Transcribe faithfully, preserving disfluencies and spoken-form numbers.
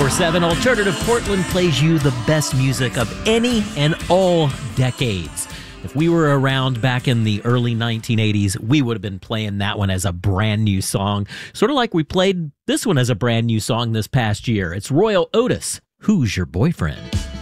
ninety-four point seven Alternative Portland plays you the best music of any and all decades. If we were around back in the early nineteen eighties, we would have been playing that one as a brand new song. Sort of like we played this one as a brand new song this past year. It's Royal Otis, Who's Your Boyfriend?